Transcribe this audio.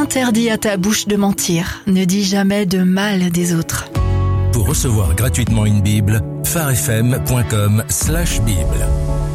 Interdit à ta bouche de mentir. Ne dis jamais de mal des autres. Pour recevoir gratuitement une Bible, pharefm.com/Bible.